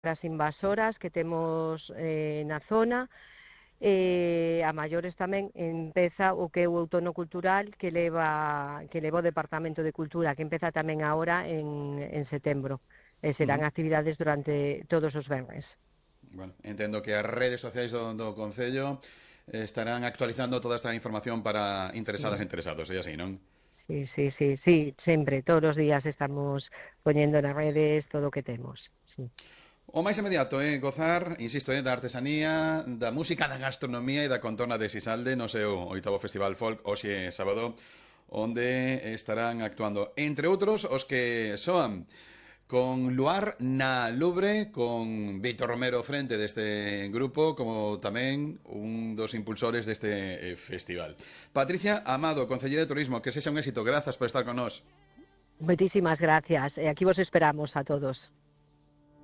as invasoras que temos na zona, a maiores tamén empeza o que é o outono cultural que leva o Departamento de Cultura, que empeza tamén agora en setembro, e serán actividades durante todos os venres. Bueno, entendo que as redes sociais do Concello estarán actualizando toda esta información para interesadas e Sí, interesados, e así, non? sí, sempre, todos os días estamos poñendo nas redes todo o que temos, sí. O máis inmediato é gozar, insisto, da artesanía, da música, da gastronomía e da contorna de Sisalde no seu 8º Festival Folk, hoxe sábado, onde estarán actuando, entre outros, os que soan con Luar na Lubre, con Víctor Romero frente deste grupo, como tamén un dos impulsores deste festival. Patricia Amado, Concelleira de Turismo, que sexa un éxito. Grazas por estar con nós. Moitísimas gracias, e aquí vos esperamos a todos.